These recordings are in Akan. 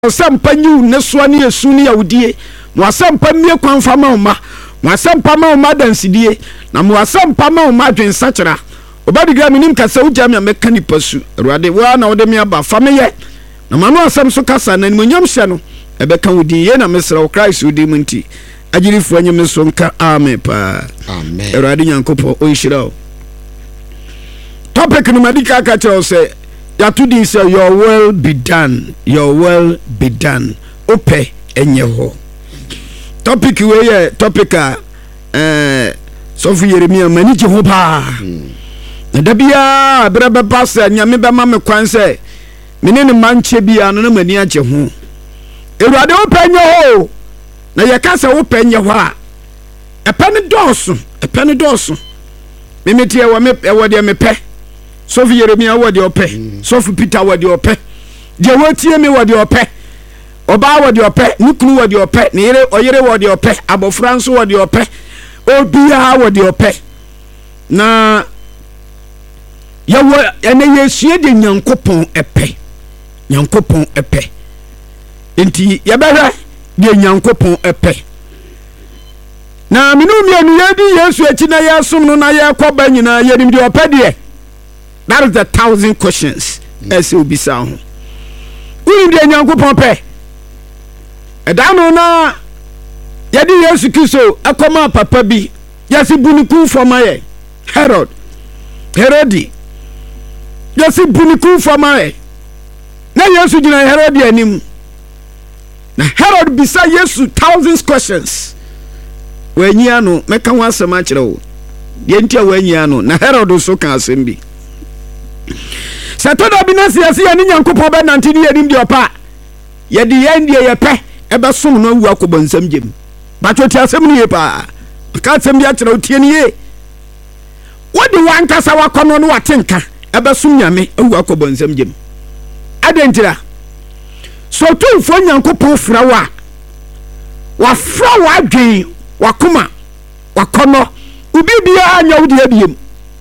Sampa nyu ne soa ne esu ne yawdie mo asampa mie kwanfa ma oma mo asampa ma oma dansidie na mo asampa ma oma adwensa kyera obadigra minim kasa ugya me meka nipa su Awurade wa na wode me aba fa me ye na manu asam so kasa na nimonyam hye no ebeka wodi ye na mesra wo Christ wodi munti agirifo anyem so nka amen pa amen Awurade nyankopo o yishira o topic no madika ka kyerɛ sɛ Yatudi say your will be done, your will be done. Ope enye ho. Topic we ye topic so fu Yeremia mani je ho pa. Na da bia brebe pastor nyame be ma me kwan say me ne manche bia no na mani aje ho. Ewurade ope enye ho. Na ye ka say ope enye ho a. Epe ne doso. Me metie wo me e wo de me pe. Sofi Yeremia wadi ope Sofi Peter wadi ope je watie me wadi ope oba wadi ope nukunu wadi ope ne oyere wadi ope abofranso wadi ope obia wadi ope na yawo ene yesue de nyankopon epe enti yebehwe de nyankopon epe na minu mienu yedi Yesu echi na yasum no na yekoba nyina yedim de ope de. That is the 1,000 questions. As you be sound. We need a young couple. A down na Yadi Yesu a comma papa be. Yasi Buniku for my Herodi. Yasi Buniku for my. Na Yesu dina Herodi anim. Na Herod beside Yesu 1,000 questions. When yano make a once a match. The entire when yano na Herod also can assemble. Satoda binasi yasi ya nyankopon be nantini yedim de opa ye de yendie ye pe ebe som no wu akobonsam gem batwoti asem ne ye pa ka asem ya kira otie ne ye wodi wankasa wakono no watenka ebe som nyame wu akobonsam gem adentira so tumfo nyankopon fra wa fra wa dwen wakoma wakono ubibia anya wodi abiem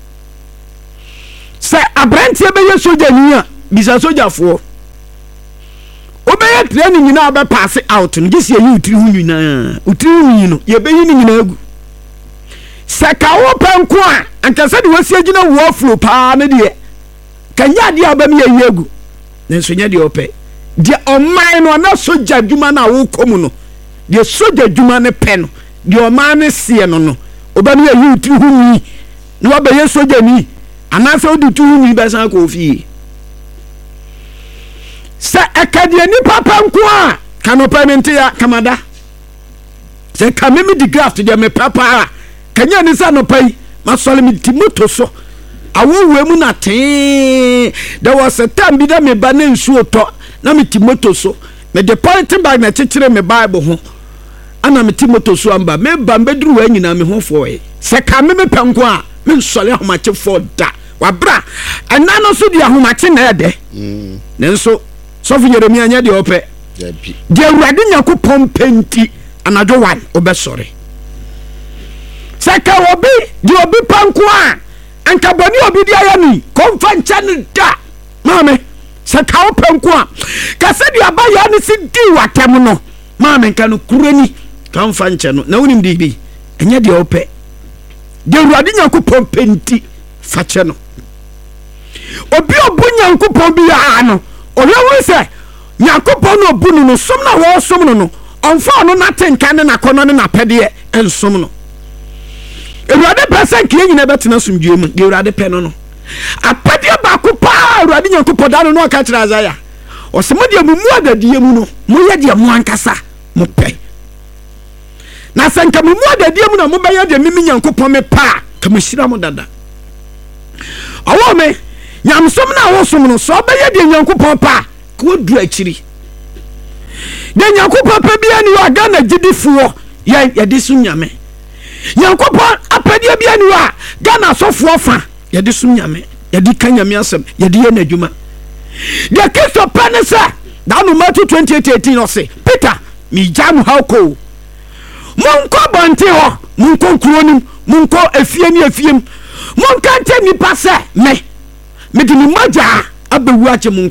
se abrantie be ye soja ni a bisa soja fo obeye training nyina be pass out no gisi ye utiri hu nyina no ye be yi ni nyina agu se ka wo panko a ankasa de wasi agina wo flo pa na de kanya de aba me ye agu nenso nya de ope de oman no na soja dwuma na wo komu no de soja dwuma ne pe no de oman ne sie no oba ne ye utiri hu ni no oba ye soja ni anase odi tu ni besan ko fie sa akadie ni papa nko a kanopa mente ya kamada se kamemi di graft de me papa kanya ni sa no pai masole mi timoto so awowe mu na ten there was a time bi da me ba na nsu oto na mi timoto so me de point bag na chechire me bible ho ana me timoto so amba me ba mbeduru wa nyina me ho fo e se kamemi panko a me nsole homache for da wabra anano so dia homache na ede nenso sofu Yeremia nya de ope de Awurade Nyankopon penti anajo 1 obesore saka obi de obi panko a anka boni obi dia ya ni konfa ncha ne da mame saka o panko a ka se dia ba ya ni si di watem no mame nka no kurani konfa ncha no na wonim di bi enya de ope de Awurade Nyankopon penti fache no obi obu Nyankopon bi ya no olewu se Nyankopon no bunu no som na wo som no onfa no na tenka ne na kono ne na pede ensom no Awurade pesa nkie nyina betena somdwe mu de Awurade pe no apede ba ko pa Awurade Nyankopon da no ka kira Isaiah osemo de mu adadie mu no mo ye de mo ankasa mo pe na sanka mu adadie mu na mo be ye de mimi Nyankopon me pa ka mashira mo dada awo me nyamsom na wo som no so be ye de Nyankopon pa ko du akiri de Nyankopon pa bia ni wa ga na gidifuo ye de su nyame Nyankopon apede bia ni wa ga na sofo fa ye de su nyame ye de kan nyame asem ye de ye na djuma de Kristo panesa da no Matthew 28:18 no say Peter mi jam how ko monko bonte ho monko kuronim monko afie ni afiem monka nte nipa se me de ni maja abewu ache monko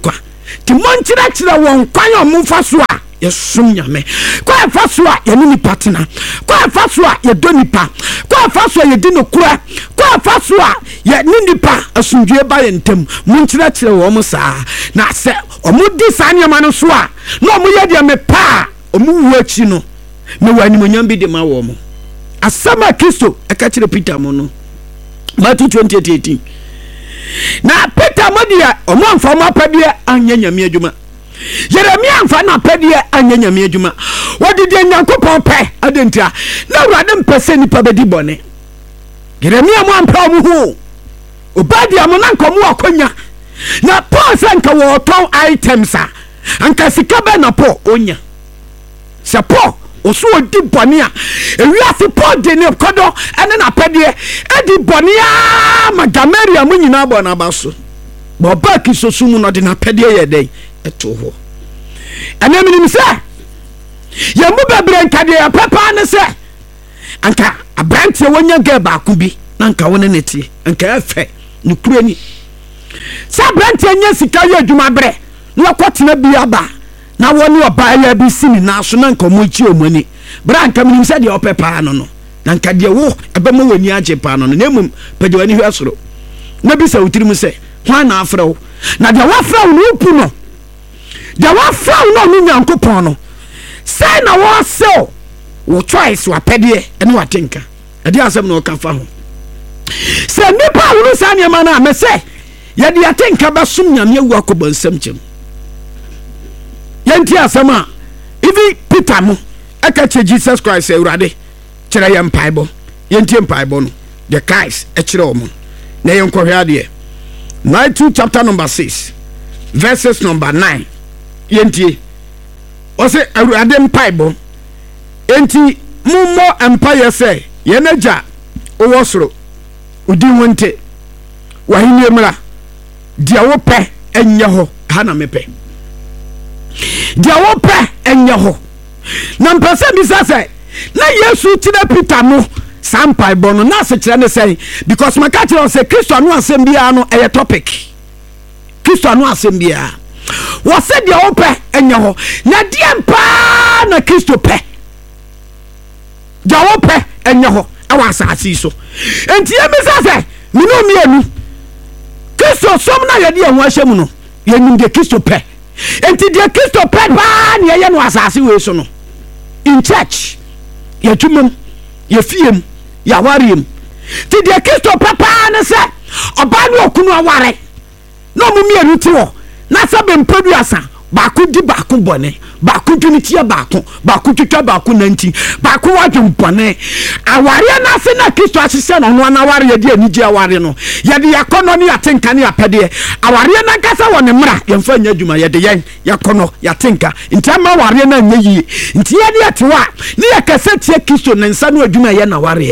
ti monkyerɛkyerɛ wɔn kwan a momfa so a yɛsom nyame, kwan fa so a yɛne nipa tena, kwan fa so a yɛdɔ nipa, kwan fa so a yɛdi no kora, kwan fa so a yɛne nipa asomdwoe ba yɛ ntam. monkyerɛkyerɛ wɔn saa na sɛ ɔmo di saa nneɛma no so a na ɔmo yɛ deɛ mepa a ɔmo wu akyi no na wɔanimonyam bi de ma wɔ mo. asɛm a Kristo ɛka kyerɛ Peter mo no Matthew 20:18 na Peter mo deɛ ɔmo amfa ɔmo apɛdeɛ anyɛ nyame adwuma, Yeremia amfa na apɛdeɛ anyɛ nyame adwuma, wɔde deɛ Nyankopɔn pɛ adentia na Awurade mpɛ sɛ nipa bɛdi bɔne. Yeremia mo ampa ɔmo ho, Obadia mo na nka mo akonya na Paul sɛ nka wɔtɔn items a anka sika bɛ na Paul onya. Sɛ Paul oso odi bɔne a ewiase Paul de ne kɔdɔ ɛne na apɛdeɛ edi bɔne a ma Gamaria mo nyina bɔ na ba so bɔba kisosu mu no de na apɛdeɛ yɛ dɛn ɛto hɔ. ɛna menim sɛ yɛn mu bebree nka deɛ pɛpɛ ne sɛ anka abranteɛ wonya ga baako bi na nka wone ne tie nka ɛfɛ ne kuro ni sɛ abranteɛ nya sika yɛ adwuma brɛ na wakɔtena bi aba na wɔne ɔbaa yɛ bi si ne naso na nka mo akyi omani bra nka menim sɛ deɛ ɔpɛ paa no na nka deɛ wo ɛbɛma w'ani agye paa no na mmom pagye w'ani hwɛ soro na bi sɛ wotiri mu sɛ hwan na afrɛ wo na deɛ wafrɛ wo no wopu no, deɛ wafrɛ wo no ɔno Nyankopɔn no sɛ na wɔsɛ wo choice wapɛdeɛ ɛne watenka ɛde asɛm na ɔka fa ho. sɛ nipa wo no saa nneɛma no a mɛsɛ yɛde atenka bɛsom nyame awu akɔbɔ nsɛm kyɛm. yɛnti asɛm a ivi Peter mo ɛka kyerɛ Jesus Christ Awurade kyerɛ yɛ mpaebɔ, yɛntie mpaebɔ no the Christ ɛkyerɛ wɔ mo na yɛnkɔhwɛ adeɛ. Matthew chapter number 6 verses number 9 yɛntie ɔsɛ Awurade mpaebɔ enti mummɔ mpaeɛ sɛ yɛn Agya ɔwɔ soro odi wo nte w'ahenni mmra deɛ wopɛ ɛnyɛ hɔ ha na mepɛ deɛ wopɛ ɛnyɛ hɔ na mpɛ sɛ bisa sɛ na Yesu kyerɛ Peter no saa mpaebɔ no na asekyerɛ ne sɛ because maka kyerɛ sɛ Kristo ano asɛm biara no ɛyɛ topic. Kristo ano asɛm biara wɔsɛ deɛ wopɛ ɛnyɛ hɔ na deɛ mpaa na Kristo pɛ deɛ wopɛ ɛnyɛ hɔ ɛwɔ asase yi so. enti yɛmisa sɛ mene omienu Kristo som na yɛde yɛn ho ahyɛ mu no yɛnim deɛ Kristo pɛ. enti deɛ Kristo pɛ paa ne yɛyɛ no asase wei so no in church yɛdwumam yɛfiem yɛawarem. ti deɛ Kristo pɛ paa ne sɛ ɔbaa ne ɔkunu aware na ɔmo mmienu te hɔ na sɛ bɛmpadu asa baako di baako bɔne baako dwene tia baako twitwa baako nanti baako wadwen bɔne awareɛ no ase na Kristo ahyehyɛ no ɔno anaware yɛde anigye aware no yɛde yɛkɔnɔ ne yɛatenka ne yɛpɛdeɛ awareɛ no ankasa wɔ ne mmara yɛmfa nyɛ adwuma yɛde yɛn yɛkɔnɔ yɛatenka nti ama awareɛ no anyɛ yie nti yɛde yɛte hɔ a ne yɛkɛsɛ tie Kristo ne nsa no adwuma yɛ nawareɛ.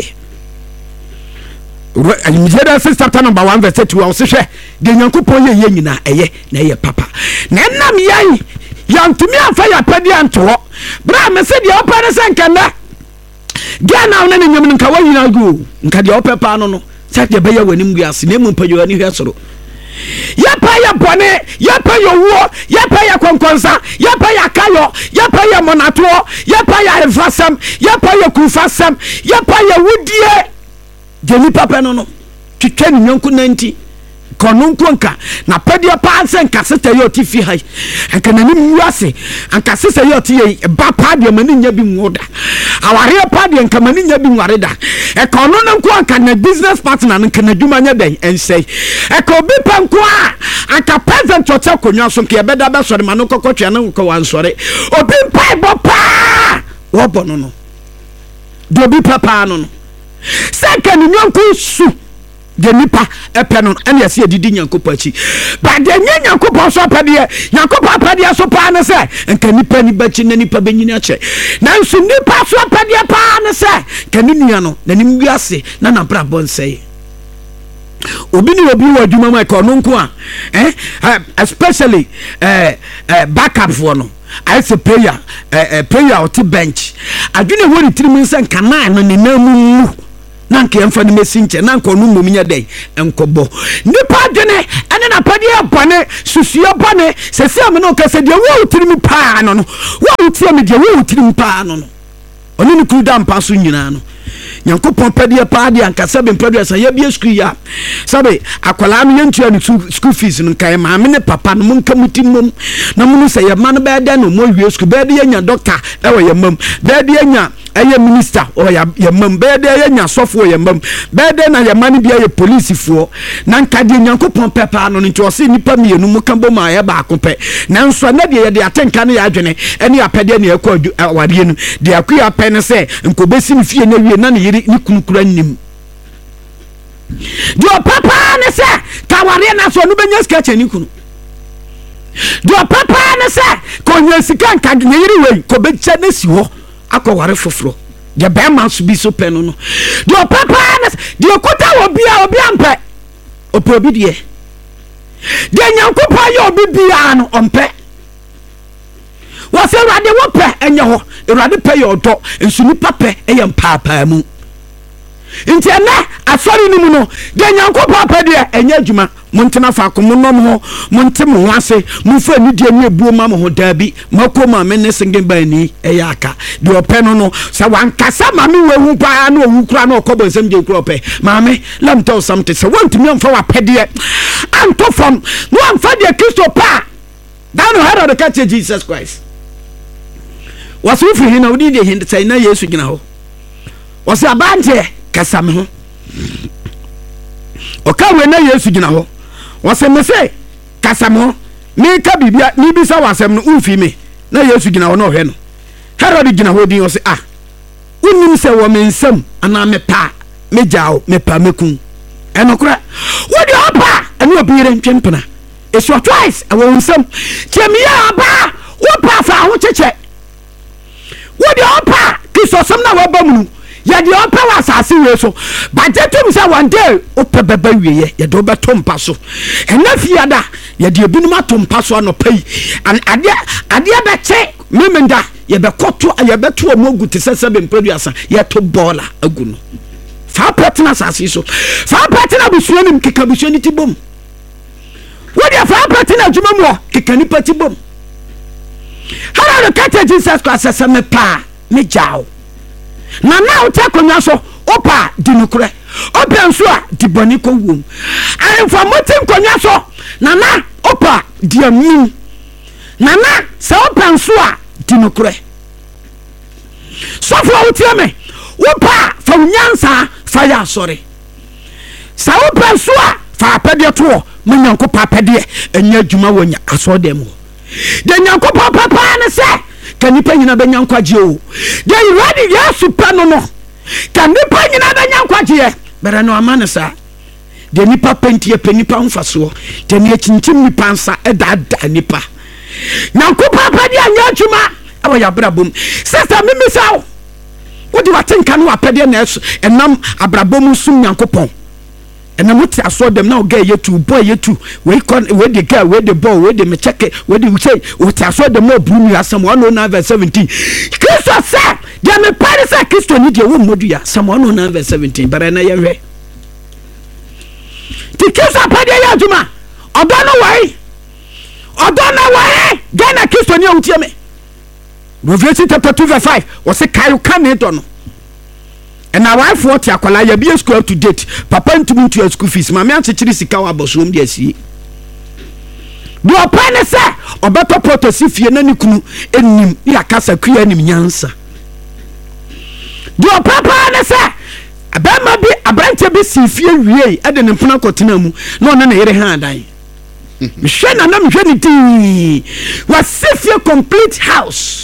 Genesis chapter number 1 verse 2 ɔsɛ hwɛ deɛ Nyankopɔn yɛ nyina ɛyɛ na ɛyɛ papa na ɛnam yɛn yɛntumi amfa yɛpɛdeɛ anto hɔ bra me sɛ deɛ wopɛ no sɛ nkɛnnɛ Ghana wo ne ne nyam no nka woanyina gu nka deɛ wopɛ paa no sɛ deɛ bɛyɛ w'anim gu ase na mu mpagye w'ani hwɛ soro. yɛpɛ yɛ bɔne yɛpɛ yɛ wuo yɛpɛ yɛ kɔnkɔnsa yɛpɛ yɛ akayɔ yɛpɛ yɛ mɔnatoɔ yɛpɛ yɛ ahemfasɛm yɛpɛ yɛ kurufasɛm yɛpɛ yɛ wudie deɛ nipa pɛ no twitwa ne nyɔnko nanti kɔno nko nka na pɛdeɛ paa sɛ nka sesɛ yɛ ɔte fi hai anka nanim wu ase anka sesɛ yɛ ɔte yɛ ba paa deɛ mani nya bi nwo da awareɛ paa deɛ nka mani nya bi nware da ɛkɔno no nko anka na business partner no nka n'adwuma nyɛ dɛn ɛnsɛe ɛka obi pɛ nko a anka president ɔte akonnwa so nka yɛbɛda bɛsɔre ma no kɔkɔtwea no nkɔ wansɔre obi mpaebɔ paa wɔbɔ no deɛ obi pɛ paa no sɛ ka ne nyɔnko su de nipa ɛpɛ no ɛne yɛsɛ yɛdidi Nyankopɔn akyi ba de nyɛ Nyankopɔn so apɛdeɛ Nyankopɔn apɛdeɛ so paa ne sɛ nka nipa ni bɛkyi na nipa bɛnyini akyɛ nanso nipa so apɛdeɛ paa ne sɛ ka ne nua no nanim wiase na nabrabɔ nsɛe. obi ne obi wɔ adwuma mu ɛka ɔno nko a especially backup for no I say prayer ɔte bench adwene wɔ ne tirim sɛ nka nan no ne nan mu nanka yɛmfa no mɛsi nkyɛ nanka ɔno mmom nyɛ dɛn nkɔbɔ nipa adwene ɛne napadeɛ bɔne susua bɔne sɛsia me no ɔka sɛ deɛ wo tirim paa no no wo tie me deɛ wo tirim paa no no ɔne ne kuru da mpa so nyinaa no nyankopɔn pɛdeɛ paa deɛ anka sɛbe mpɛdeɛ sɛ yɛbie skul yi a sɛbe akwalaa no yɛntua no school fees no nkae maame ne papa no monka muti mmom na mono sɛ yɛma no bɛɛdɛ no mɔwie skul bɛɛde yɛnya doctor ɛwɔ yɛ mam bɛɛde yɛnya ɛyɛ minister ɔwɔ yɛ mam bɛɛde yɛnya sɔfo wɔ yɛ mam bɛɛde na yɛma no bi ayɛ polisifoɔ na nka deɛ nyankopɔn pɛ paa no nti ɔse nnipa mmienu mu ka bom a ɛyɛ baako pɛ nanso na deɛ yɛde atenka no yɛ adwene ɛne apɛdeɛ ne ɛkɔ awadeɛ no deɛ akɔ yɛ apɛ no sɛ nkɔbɛsi no fie no awie na ne yere ne kunukura nim deɛ ɔpapa ne sɛ kawareɛ no so ɔno bɛnya sika kyɛ ne kunu deɛ ɔpapa ne sɛ ka ɔnya sika nka ne yere wei kɔbɛkyɛ no si hɔ akɔware foforɔ deɛ bɛrima so bi so pɛ no no deɛ ɔpapa ne deɛ kota wɔ bia obi ampɛ ɔpɛ obi deɛ nyankopɔn yɛ obi biara no ɔmpɛ wɔsɛ awurade wopɛ ɛnyɛ hɔ awurade pɛ yɛ ɔdɔ nso nipa pɛ ɛyɛ mpaapaa mu nti ɛnɛ asɔre no mu no deɛ nyankopɔn pɛ deɛ ɛnyɛ adwuma montena faako monɔm hɔ monte mo ho ase momfa anidie ne abuo ma mo ho daabi mako ma me ne senge baani ɛyɛ aka deɛ ɔpɛ no no sɛ wankasa ma me wahu paa na ɔwu kora na ɔkɔbɔ nsɛm gye kora ɔpɛ maame let me tell you something sɛ wontumi amfa wapɛdeɛ anto fam na wamfa deɛ kristo paa da no hɛrɛ de ka kyerɛ Jesus Christ wɔsɛ wofiri hi na wode deɛ hin sɛ na Yesu gyina hɔ wɔsɛ abanteɛ kasa me ho ɔka we na Yesu gyina hɔ wɔsɛ me sɛ kasa me ho meka bibia ne bisa wasɛm no umfi me na Yesu gyina hɔ na ɔhwɛ no Herod gyina hɔ din ɔsɛ wonim sɛ wɔ me nsam anaa mepa megyaw mepa mekun ɛnokora wode ɔpa ɛne obi yere ntwempena ɛsɛ twice ɛwɔ nsam kyɛ meyɛ aba wopa fa ho kyekyɛ wode ɔpa kisosɛm na wɔba mu yɛde ɔpɛ wɔ asase wei so bagye tom sɛ one day wopɛ bɛba wieɛ yɛde wobɛto mpa so ɛna fiada yɛde ebinom ato mpa so anɔpa yi adeɛ bɛkye memenda yɛbɛkɔto yɛbɛto ɔmo agu te sɛ sɛbe mpaduasa yɛto bɔɔla agu no faa pɛtena asase so faa pɛtena busua nim keka busua ni ti bom wode faa pɛtena adwuma mu hɔ keka nipa ti bom Herod ka kyerɛ Jesus Christ sɛ mepaa megyaw na wote akonnwa so opa di nokorɛ opa nso a di bɔne kɔ wom ahemfo mote nkonnwa so na opa di amu na sɛ opa nso a di nokorɛ sɔfo a wotie me wopa fa nyansa fa yɛ asɔre sɛ opa nso a fa apɛdeɛ to mo nyankopɔn apɛdeɛ ɛnyɛ adwuma wɔ asɔre dɛm hɔ de nyankopɔn papa ne sɛ ka nipa nyina bɛnya nkwagye o de awurade Yesu pɛ no no ka nipa nyina bɛnya nkwagye bɛrɛ no ama ne saa de nipa pɛntiɛ pɛ nipa mfasoɔ de ne akyinkyim nipa nsa ɛdaadaa nipa nyankopɔn apɛdeɛ anyɛ adwuma ɛwɔ yɛabrabom sɛsɛ memisa wo wode watenka no wapɛdeɛ na ɛnam abrabom sum nyankopɔn ɛna mote aso dem na oga yetu boy yetu we the girl we the boy we the me check we the say wote aso dem no bru asam 109 verse 17 Kristo say dem me pare say Kristo ni de wo modu ya Psalm 109 verse 17 bare na ye hwe ti Kristo pade ya adwuma odo no wai gana Kristo ni awutie me Revelation chapter 2 verse 5 wo say kayo kan ne do no and our wife what yakola ya be school up to date papa ntumi ntu school fees mama anchechiri sika wa bosom de asie do opane se obeto protosi fie na nikunu enim ya kasa kuya nim nyansa do papa ne se abema bi abrante bi si fie wie ede ne mpona kotena mu na one na yere ha adan mhwe na mhwe ni ti wa sifie complete house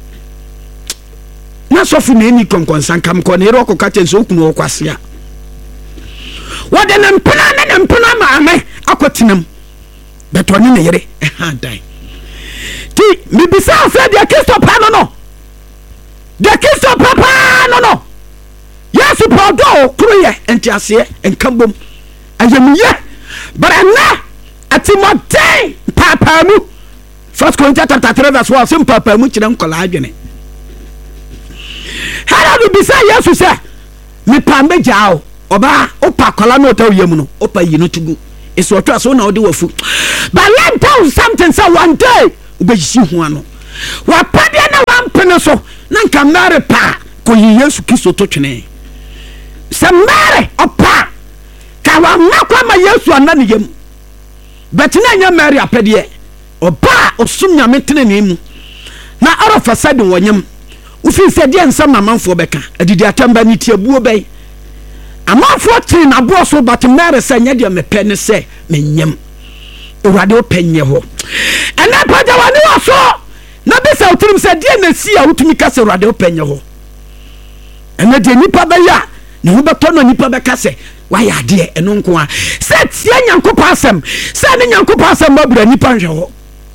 na sofu na eni konkonsan kam ko ne roko ka tenso okunu okwase a wode ne mpena maame akotenam betoni ne yere ha dan ti mi bisa se de Kristo pa no de Kristo papa no Yesu podo kruye entiase enkambom ayemiye barana atimoten papa mu 1 Corinthians chapter 3 verse 1 sim papa mu kire nkola adwene Herod bisa Yesu say me pa mbejao oba opa kola no taw yam no opa yi no tugu esi otwa so na ode wafu but let tell something say one day obeji hu ano wa padia na wampene so na nka mare pa ko yi Yesu Kristo to twene se mare opa ka wa makwa ma Yesu anane yam but na nya mare apede oba osum nyame tene ne mu na arafa sade wonyam ufi se de nsam na manfo beka adidi atamba ni tiabuo bɛn amanfo tiri na bo so but mare se nya de mepe ne se menyam urade openye ho ana paja wani waso na bisa utirim se de na si a utumi ka se urade openye ho ana de nipa ba ya ne ho beto no nipa beka se wa ya de eno nko a se tie nyankopɔ asɛm se ne nyankopɔ asɛm ba bra nipa nhwe ho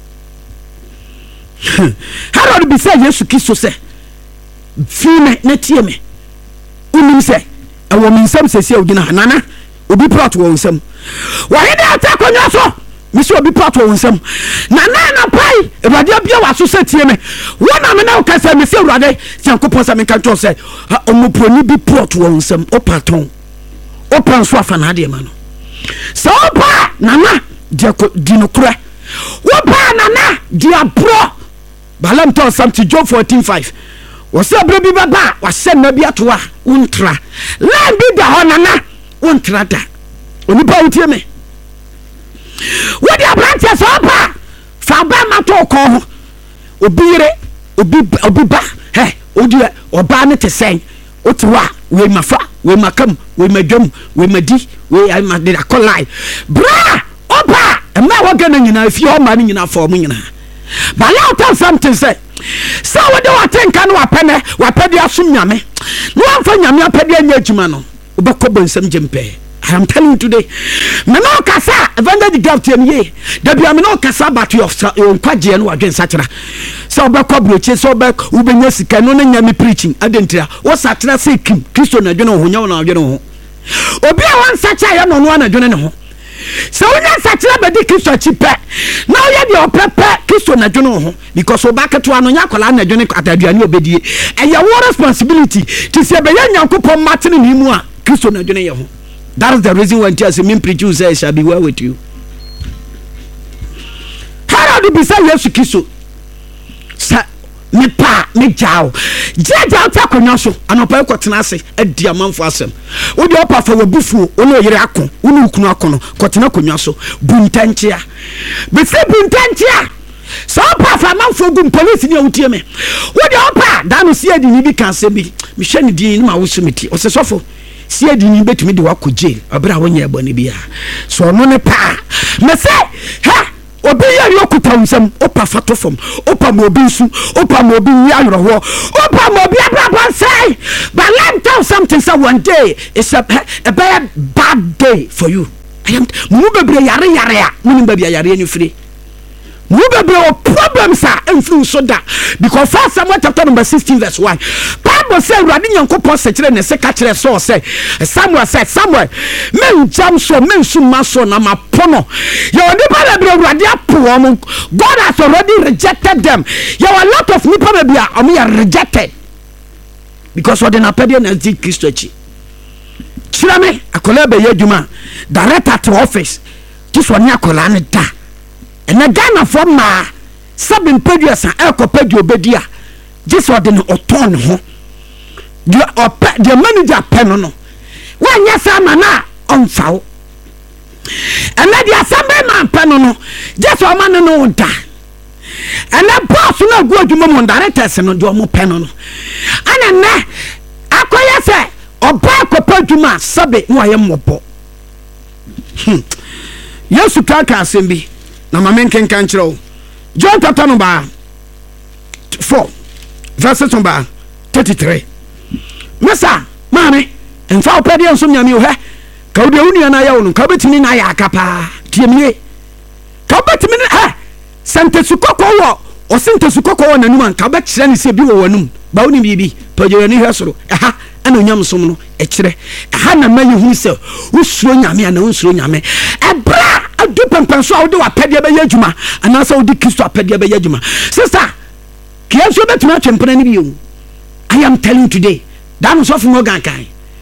Herod bi se Yesu Kristo se fime na tie me unim se awo minsam sesi ogina nana obi plot wo nsam wa heda atakonyo so misi obi plot wo nsam nana na pai ewade bia waso se tie me wona me na okasa misi ewade Yankopɔn sa me kan to se omoponi bi plot wo nsam opaton opan so afa na de ma no so opa nana dinokura wopa nana diabro balam to something Job 14:5 wose abrebi baba wase na bi atoa untra land bi da honana untra da onipa utie me wodi abrantia so pa fa ba mato ko ho obire obi ba odi oba ne te sen otiwa we mafa we makam we madwam we madi we amade akolai bra oba ema wagana nyina fi o ma ne nyina fo mu nyina but now tell something say so we do atenka no apene wapede asum nyame no amfa nyame apede anya adwuma no obekɔ bonsam jempe. I am telling you today me no kasa evangelical gift ye da bia me no kasa battle of kwaje no adwen satira so obekɔ broche so ubenya sika no na nyame preaching adentira wo satira say kim Kristo na adwen ho nya na adwen ho obi a wan sacha ya no no na adwen ne ho so unya satira bedi Kristo chipe na oye de opepe Kristo na dwono ho because obaketo ano nya kola na dwone ataduane obedie eye wo responsibility to say be Yankopɔn matene ni mu a Kristo na dwone ye ho. That is the reason why Jesus me preach you say shall be well with you. How do be say Yesu Kristo sa me pa me jao jaja ta konyo so anopa ekotena ase adi amanfo asem wo de opa fa wabufu ono yere akon ono kunu akono kotena konyo so buntanchia be se buntanchia so opa fa amanfo gu police ni awutie me wo de opa da no si adi ni bi kan se bi me hwe ni din ni ma wo so meti o se sofo si adi ni betumi de wa ko jail abra wonya ebone bia so no ne pa me se ha obi yari okuta nsam opa fato fom opa mo obi nsu opa mo obi nyayro ho opa mo obi abrabon say but let me tell something say one day it's a bad day for you. I am mu bebre yare a mu bebre yare ni free mu bebre problems are influence so that because first Samuel chapter number 16 verse 1 Bible say Awurade Nyankopɔn sekire ne se ka kire so say Samuel said Samuel men jam so men suma so na mapono you nipa bebre Awurade apo mo God has already rejected them. You are a lot of nipa bebre are rejected because what na pede na di Kristo achi kire me akola be yadwuma director to office just one akola ne da ena Ghana from ma sabin peduasa ekopedu obedia just what den oton ho the manager pen no wan yesa ma na onfawo ena the assembly man pen no just o man no da ena boss no go adwuma mo directors no de o mo pen no ana na akoya se oba akopadwuma sabe no aye mobo Yesu kaka asembi na mamenken kan kire John chapter number 4 verse number 33 Mesa mame enfa opede enso nyame o he ka ode unu na ya wonu ka betimi na ya akapa tiemie ka betimi na santesu kokko wo o santesu kokko wo nanum an ka be kire ne se bi wo wanum ba woni bibi pagyo ni hwesoro ana onyam som no e kire na mayi hu se usuro nyame ana usuro nyame ebra adu pempenso awde wa pede be yadwuma ana sa wodi Kristo apede be yadwuma sister kiaso betuma twempena ni biyo I am telling today that is of Morgan kai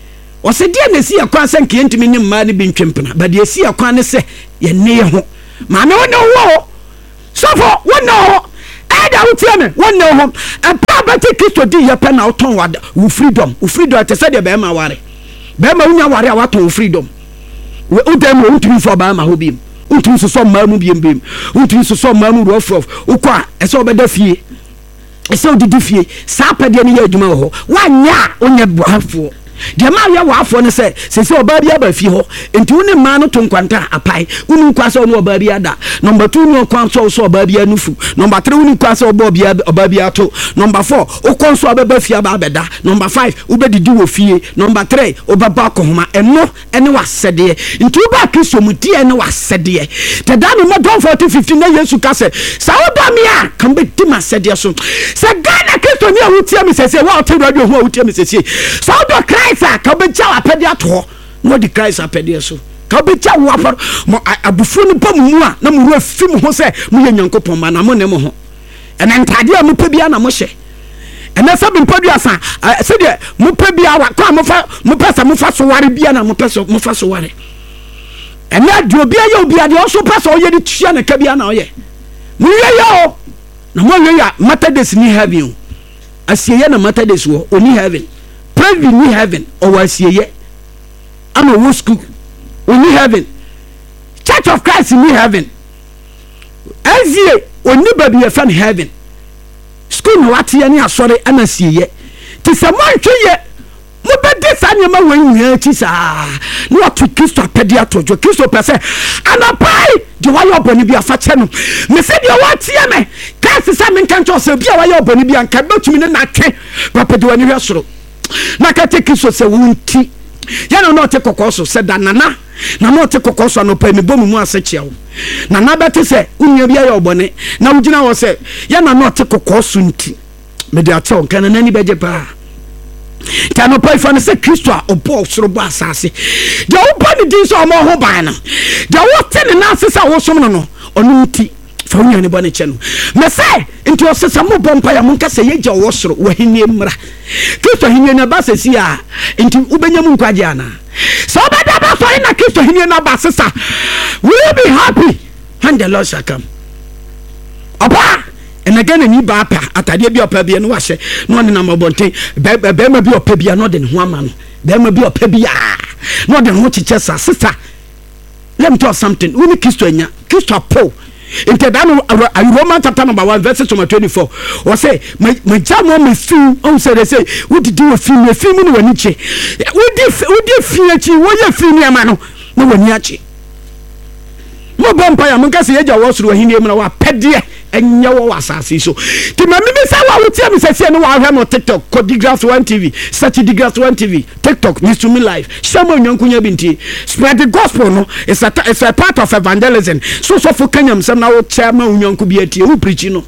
ɔsɛ deɛ na si akwan sɛ nkentimi ne mmaa ne bi ntwempena ba deɛ si akwan ne sɛ yɛne yɛ ho maame wo ne wo sɔfo wo ne wo ɛda wo tie me wo ne wo ɛpa bɛte Kristo di yɛpɛ na wotɔn wada wo freedom te sɛ deɛ bɛɛma ware bɛɛma wonya ware a watɔn wo freedom wo dem wo ntumi fo bɛɛma ho biem wontumi sosɔ mmaa mu biem wontumi sosɔ mmaa mu rofof wokɔ a ɛsɛ wobɛda fie ɛsɛ wodidi fie saa pɛdeɛ no yɛ adwuma wɔ hɔ woanyɛ a wonyɛ boafoɔ deɛ ma yɛ wɔafoɔ no sɛ sɛ ɔbaa bi aba fie hɔ enti wo ne mmaa no to nkwanta apae wonu kwa sɛ wo ne ɔbaa bi ada number 2 ne ɔkwan sɛ wo sɛ ɔbaa bi anufu number 3 wo ne kwa sɛ ɔbaa bi ato number 4 wokɔ nso abɛba fie aba abɛda number 5 wobɛdidi wɔ fie number 3 wobɛba akɔhoma ɛno ɛne wasɛdeɛ nti woba Kristo mu deɛ ne wasɛdeɛ tɛ da no John 14:15 na Yesu ka sɛ sɛ wodɔ me a ka mbɛdi m'asɛdeɛ so sɛ Ghana Kristo ne a wotie me sɛsɛ wa ɔte radio ho a wotie me sɛsɛ sɛ wodɔ Christ ka beja apede ato no di Christ apede so ka beja wo aparo mo abufu no bam mu a na mo ru afim ho se mo ye Nyankopon ma na mo ne mo ho ena ntade a mo pe bia na mo hye ena se bimpa dua sa se de mo pe bia wa kwa mo pesa mo fa so ware bia na mo pesa mo fa so ware ena dio bia ye obi ade o so pesa o ye di tua na ka bia na o ye mo ye yo na mo ye ya Methodist ni heaven asiye na Methodist wo oni heaven Praise in heaven or was ye I'm a war school in heaven Church of Christ in heaven as ye or nobody a fan heaven school no what ye are sorry and I see ye tis a month ye Mobile Sanyama when you hear not to Christo pediatro to Christo per se and a pie do I your bonibia fatchano me said you what ye me cast Simon can't also be a your bonibia and can not to me not care but do any restaurant na ka take so se wunti ya no te kokoso se da nana na no te kokoso no pa me bomu mu aseche wo nana bete se unya bia ya obone na ugina wo se ya na no te kokoso nti me de acho kan na ni beje pa ta no pa fa ne se Kristo a obo soro bo asase de wo pa ni din so mo ho ban na de wo te ne na asesa wo som no onu nti fa unya ne bone che no me se nti o sesa mo bompa ya mo nka se ye gya wo soro wo henie mra Kristo henie na ba sesi a nti ubenya mu nkwaje ana so bada ba so na Kristo henie na ba sesa will be happy when the Lord shall come opa and again ni ba pa atade bi opa bi no wa hye no ne na mabonten be ma bi opa bi no de ne ho ama no be ma bi opa bi a no de ho chiche sa sister let me tell you something we Kristo anya Kristo Paul in Romans chapter number 1 verse 24 or say my jamo me feel on say they say what did you feel me feel me no wani che we did feel chi wo ye feel me ama no no wani achi mo bompa ya monka se ye gya wo soro wahini emra wa pede enye wo wasase so ti ma me say wa wotia me say no wa hwe no TikTok Codigraph 1 TV search Codigraph 1 TV TikTok news to me live shamo nyankunya binti spread the gospel no it's a part of evangelism so for kanyam sam na wo chairman nyanku bi atie wo preach no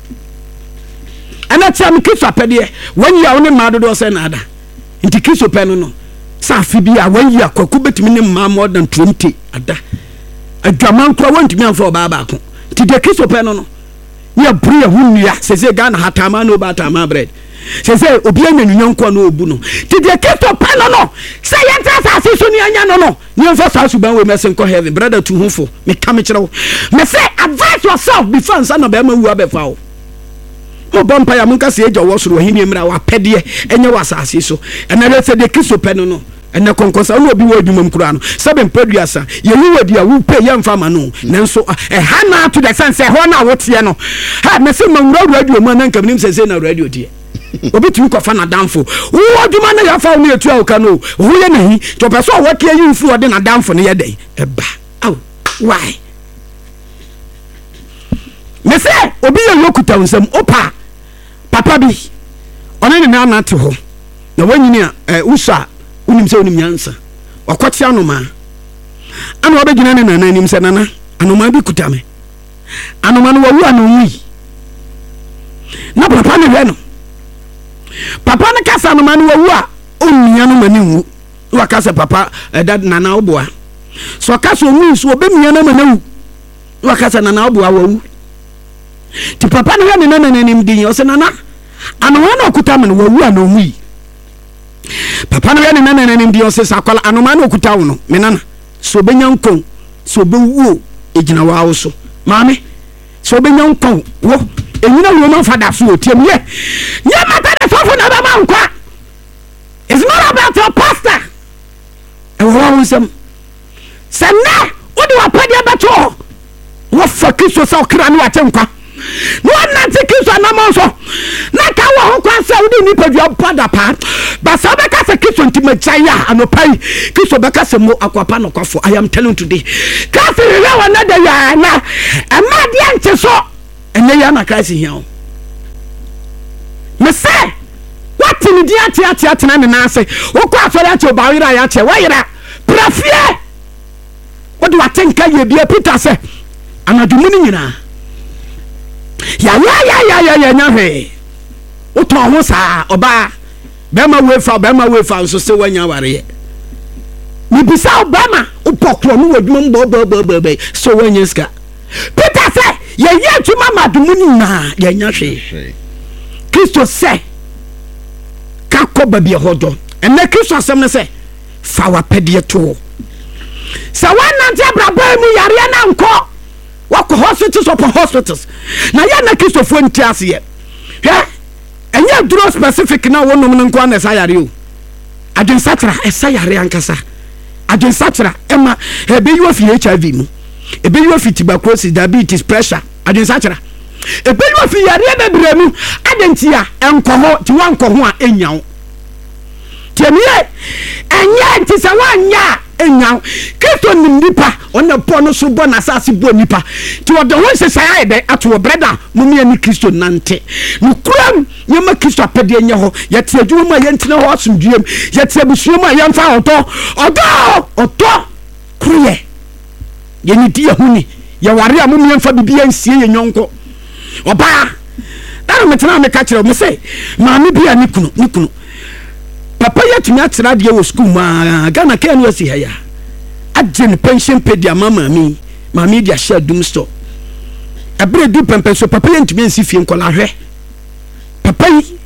ana tia me Kristo pede when you are on ma do say na ada nti Kristo pe no sa afi bi a when you akwaku betimi ne ma more than 20 ada adwaman kro wantimi amfa baba ko ti de Kristo pe no ya bria hunya sese Ghana hatama no batama bread sese obi anya nyanko no obu no ti de Kristo pe no say yenta sase so ni anya no ni mfa sa suban we mesen ko heaven brother to hufo me ka me kire wo me say advise yourself before nsa no be ma wu abefa wo mo bompa ya monka se eja wo soro hini emra wa pede enye wasase so enere se de Kristo pe no ene konkosa no obi wo adwumam kura no sebe mpaduasa ye wu wadi a wu pe ye mfa ma no nanso hana to the sense ho na wote no ha me se mawura adwuma na nkam nim se na radio die obi tu ko fa na danfo wo adwuma na ya fa wo etu a wo ka no wo ye nahi to person wo ke yi mfu ode na danfo ne ye dai eba aw why me se obi ye lokuta nsam opa papa bi one ne na te ho na wanyini a usa unim se unim nyansa wakwati anoma ana obegina ne nana nim se nana anoma bi kutame anoma no wawu anowi na papa ne hwe no papa ne kasa anoma no wawu a onnia no mani wu wakasa papa dad nana oboa so kasa onwi so obemia na manawu wakasa nana oboa wawu ti papa ne hwe ne nana nim din o se nana anoma no kutame no wawu anowi papa no yɛ ne nananim deɛ ɔsɛ sa akwala anoma na okuta wo no me nana so obenya nkɔn so obewuo egyina wa wo so maame so obenya nkɔn wo enyina wo ma fada so otiam ye nye mata de sofo na ba ma nkwa. It's not about your pastor. E wo nsɛm sɛ na wode wapade abato wo fa Kristo sa okra ne wate nkwa no na te Kristo anamo so na ka wo ho kwan sɛ wode nipa dua pada pa ba sa be ka sɛ Kristo ntimachaya anopai Kristo be ka sɛ mo akwapa no kwafo. I am telling today ka sɛ we wona da ya na ama de ante so ene ya na Christ hia o me say what in the ati na na say wo kwa so ya che ba wira ya che wa yira prafie wo de watenka ye bia Peter say anadumuni nyina ya nya hwe wo to ho sa oba be ma wefa so se wanya ware ni bisa obama wo pokro no wadwuma mbɔ so wanya ska. Peter say ye tuma madumuni na ya nya hwe Kristo say kako babie hodo ene Kristo asem ne say fa wa pede to sa wana ntia braba mu yare na nko wako hospitals na ya na Kristo fo ntiase ye hwe enye duro specific na wonom ne nko na sa yare o adwen satra esa yare ankasa adwen satra ema ebe you of HIV mu ebe you of tuberculosis diabetes pressure adwen satra ebe you of yare bebre mu adentia enko ho ti wanko ho a enyawo tiemiye enye nti se wanya enyawo Kristo nim nipa ona po no so bo na asase bo nipa ti odo ho se sai de ato breda mumie ni Kristo nante no kuram nyema Kristo apede enye ho yete adwuma ma yentine ho asomduem yete abusuom a yemfa odo kruye yeni di ehuni ye ware a mumie mfa bibia nsie ye nyonko oba dara metena me ka kire me say maame bia ni kunu papa yatumi atira de wo school ma Ghana kan wasi ha ya agene pension pedia mama mi dia share dum store abre du pempe so papa yantumi ansi fie nkola hwe papa yi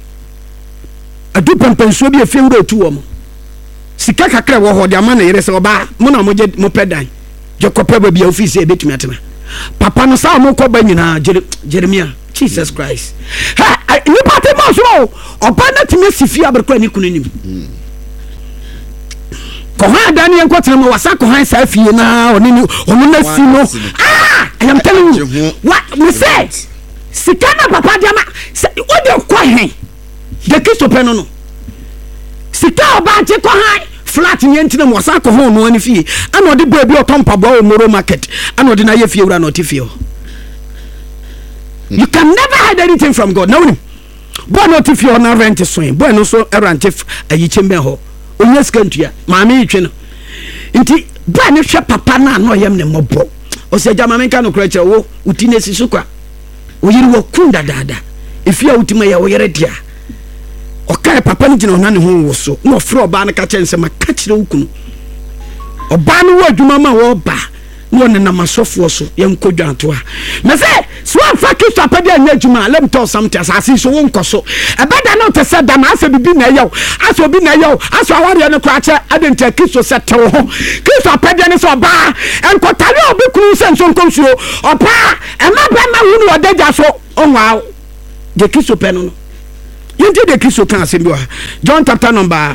adu pempe so bi afie wuro tu wo mo sika kakra wo ho de ama na yere se oba mo na mo je mo pedan je kopa ba bi office e betumi atena papa no sa mo ko ba nyina Jeremiah Jesus Christ ni pate mo so oba na timi sifi aberkwa ni kunanim ko ha Daniel ko tena mo wasa ko ha sa fie na oni na si no I am telling you what we say sikana papa diama o de ko hen de Kristo pe no sika oba je ko ha flat ni entina mo wasa ko ho no ani fie ana odi ba bi otompa bo o moro market ana odi na ye fie wura na otifie. You can never hide anything from God. Now, boy not if you're not rent swing. Boy no so rent if a yichimbe ho. Onye skantua. Maami itwe no. Nti boy no hwe papa na no yem ne mobo. O se jama menka no kra che wo utine sisukwa. Wo yiri wo kunda dada. Ifia utima ya wo yere dia. O kai papa ni jina ona ne ho wo so. No fro oba na ka che nse ma ka kire wukunu. Oba no wo adwuma ma wo ba. No ne na masofo so yenkodwa to a me say so afa Kristo apede anya adwuma. Let me tell something asase so won koso ebeda no te se da na asa bibi na yaw asa obi na yaw asa aware ne kwa che adenta Kristo se te ho Kristo apede ne so ba enkotare obi kunu se nso nkonsuo opa ema ba ma hu no odaja so onwa de Kristo pe no yenti de Kristo kan asembi wa John chapter number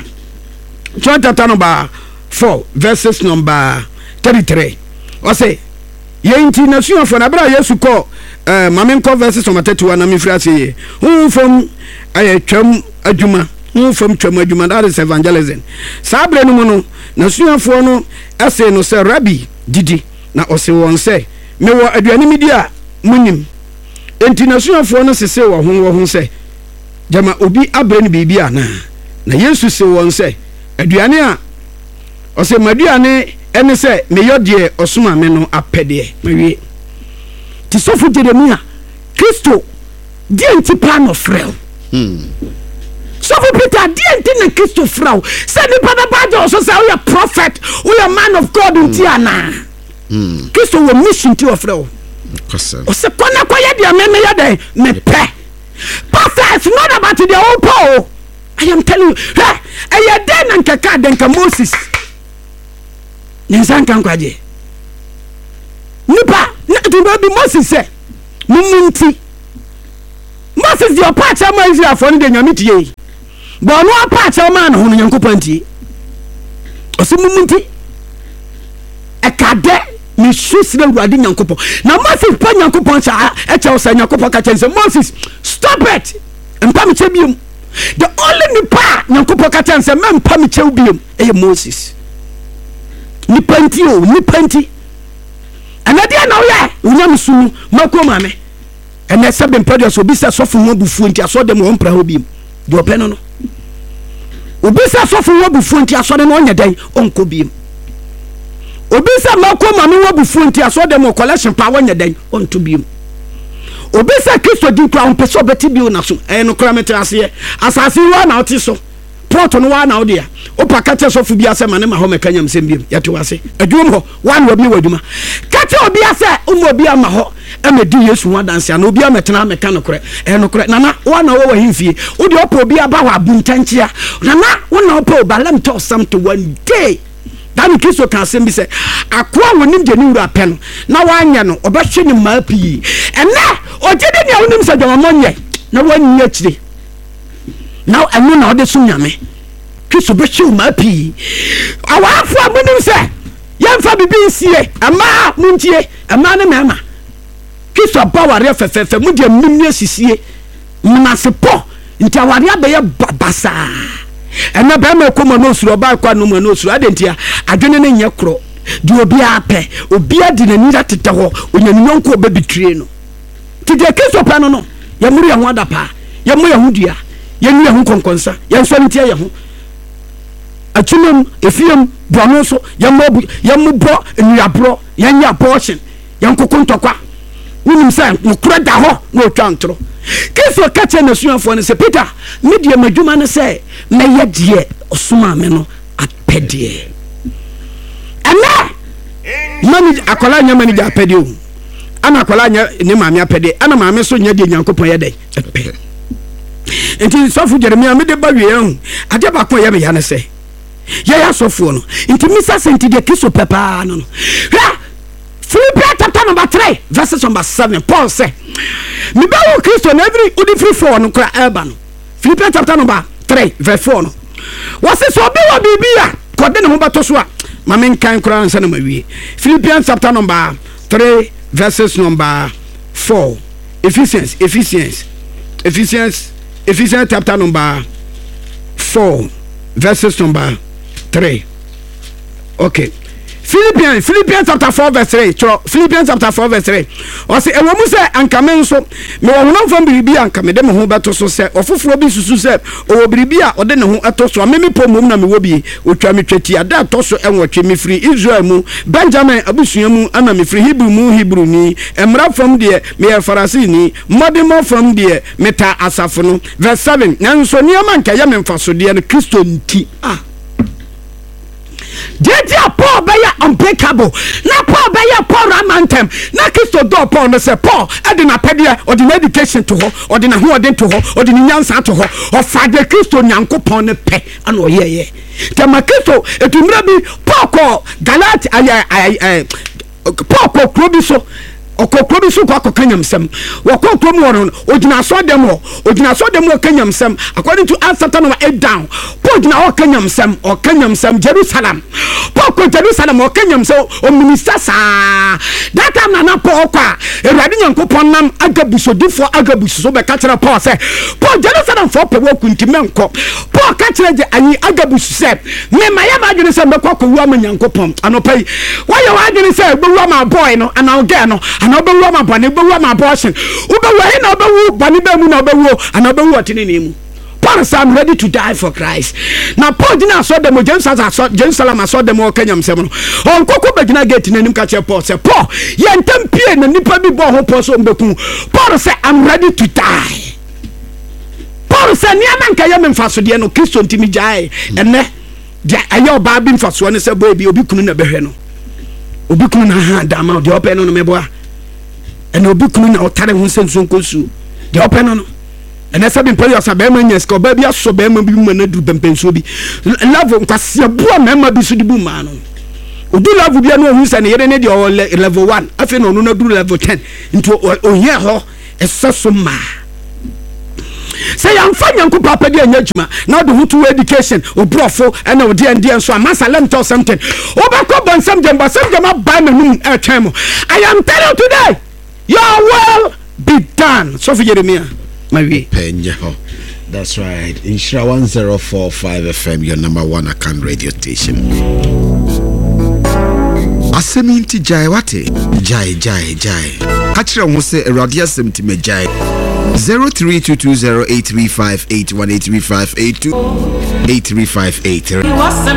4 verses number 33 o say yenti na suafo na bra Yesu ko mamen ko verses on 31 na me frɛ ase hu from twam adwuma hu from twam adwuma, that is evangelism. Sabre no mu no na suafo no ase no say rabbi didi na o se won say me wo aduane mi di a munim enti na suafo no sese wo ho say jama obi abre no bibi ana na Yesu se won say aduane a o se maduane ene se me yodie osuma me no apede mawie ti sofu Jeremia Kristo die nti plan of real sofu Peter die nti na Kristo frau se ni pada bajo so say we are prophet, we are man of God nti ana Kristo wo mission ti of real o se kona kwa ye dia me ye den me pe pastor. It's not about the old Paul. I am telling you, hey, I den and kaka denka Moses. Nensan kan kwaje. Nipa, na be Moses say, mumunti. Moses your part ama Israel for the nyamiti ye. But no part ama na hono Nyankopɔn tie. Osi mumunti. Ekade me susre Awurade Nyankopɔn. Na Moses pa Nyankopɔn cha e che osa Nyankopɔn ka che Moses, stop it. Mpa me che biom. The only nipa Nyankopɔn ka che se mpa me che biom e Moses. Nipa nti. Anade na wo ya, unyam sunu makoma me. Ene se be mpade so bi se sofo ho bufu nti aso dem ho mpra ho biom. De ope no. Obi se sofo ho bufu nti aso de no nya dan onko biom. Obi se makoma me ho bufu nti aso dem collection pa wonya dan onto biom. Obi se Kristo di kwa onpeso beti bio na so no kra metrase asase wa na oti so port no wa na odi a opa kache sofo bi ase mane ma ho mekanyam sem biom yete wase adwum ho wa na obi waduma kache obi ase obi ama ho amedi Yesu ho danse na obi ametena meka no kre no kre nana wa na wo himfie odi opa obi aba wa buntanchia nana wo na opa oba let me tell something one day dan Kristo kan sem bi se akoa wonim je ni wura pe no na wanya no obehwe ni ma pii ene ojede ne wonim se dwamonye na wanyi akire now enu na ode sum nyame Kristo behwe ma pii awaafo amonim se yemfa bibi nsie ama muntie ama ne mema Kristo baware fefefe mu de mmimni asisie mnasepo nti aware abeye babasa ena be ma komo no suro ba kwa no no suro adentia adwene ne nye kro di obi ape obi adi na nira tete ho onyanunko obebitire no ti de Kristo pa no ya muri ya ho adapa ya mu ya ho dua ya nu ya ho konkonsa ya nso ntia ya ho achimem efiem bono so ya mu bro nuabro ya nya abortion ya nkokontokwa wonim say mukura da ho na otwantro Kristo kache na suafo ne se Peter media madwuma ne se na ye de osuma me no apede ana mani akola nya mani ja apede o ana akola nya ne maame apede ana maame so nya de Nyankopon ye dai apede enti sofu Jeremia me de ba wie hu ade ba ko ye me ya ne se ya sofu no enti misa senti de Kristo pepa no Philippians chapter number 3 verses number 7 Paul say me ba wo Kristo na every udi free for no kra elba no Philippians chapter number 3 verse 4 no wase so be wa bibia ko de ne ho bato so a ma men kan kra nsa na mawie Philippians chapter number 3 verses number 4 Ephesians chapter number 4 verses number 3 okay Philippians chapter 4 verse 3 Philippians chapter 4 verse 3 o se ewo mu se anka men so me wo hono fam biribi anka me de me ho beto so se ofoforo bi susu se o biribi a o de ne ho eto so me pomom na me wo bi otwa me twati ada to so enwotwe me free Israel mu Benjamin abusua mu ana me free Hebrew ni emra fam de me Farisi ni modern fam de meta asafo no verse 7 nanso niam anka ya me mfaso de no Kristo nti Dedia Paul be unbreakable. Na Paul be Paul Ramantem. Na Kristo do Paul no say Paul ade na pede or the education to her or the na ho ode to her or the nyansa to her or Father Kristo Nyankopon ne pe ana oyeye. Te ma Kristo etumra bi Paul ko Galat Paul ko krobi so okokrobi so kwa kanyamsem wakokrom wono ogina so dem kanyamsem according to Acts chapter number 8 down Paul gina kanyamsem Jerusalem Paul ko Jerusalem kanyamsem o minister sa that time na Paul kwa Ewurade Nyankopon nam agabusodifo agabuso be ka kire Paul say Paul Jerusalem for pe wo kuntimenko Paul ka kire je anyi agabuso say me maya ma adwene say be kwa ko wu am Nyankopon anopai why you adwene say be wu am boy no and girl no and obewu ma bani obewu ma abortion obewu he na obewu bani be mu na obewu and obewu otinini mu Paul say I'm ready to die for Christ na Paul dina so dem Jerusalem so dem o kanyamsem no on koko begina gate nanim ka che Paul say Paul ye ntam pie na nipa bi bo ho Paul so mbeku Paul say I'm ready to die Paul say ni amanka ye memfaso de no Kristo ntimi jae ene dia ayo ba bi mfaso ne say boy bi obi kunu na behwe no obi kunu na ha dama de open no meboa ene obi kunu na otare ho senso nkosu de open no ɛnɛ sɛ bɛmpɛ yɛ sa bɛrima nya sika ɔbaa bi asɔ bɛrima bi mu na duru bɛmpɛnsuo bi level nkwaseaboa mmarima bi so de bu mmaa no odu level bi no ohun sɛ ne yere ne deɛ ɔwɔ level 1 afei na ɔno na duru level 10 nti ohia hɔ ɛsɛ so mmaa sɛ yɛmfa nyanko papa de anya adwuma na ɔde ho to education obrɔfo ɛna ɔde ɛndeɛ nso amasa let me tell something wobɛkɔ bɔnsɛm gyam aba n'anum ɛtwɛn mo I am telling you today your will be done so for Jeremiah mawie penye ho. That's right. Inshira 1045 FM, your number one account radio station. Aseminti jai wate jai kachira ho se erade asem ti me jai 03220835818358283558